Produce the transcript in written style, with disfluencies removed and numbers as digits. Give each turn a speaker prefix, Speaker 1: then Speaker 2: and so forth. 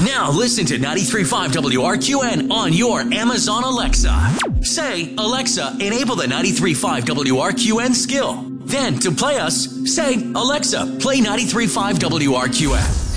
Speaker 1: Now listen to 93.5 WRQN on your Amazon Alexa. Say, Alexa, enable the 93.5 WRQN skill. Then to play us, say, Alexa, play 93.5 WRQN.